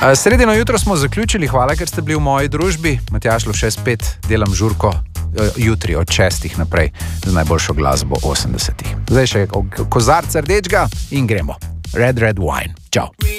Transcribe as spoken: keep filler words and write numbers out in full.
Sredino jutro smo zaključili, hvala, ker ste bili v moji družbi. Matjaž Lovše spet delam žurko jutri od šestih naprej z najboljšo glasbo osemdesetih. Zdaj še kozarc rdečega in gremo. Red, red wine. Čau.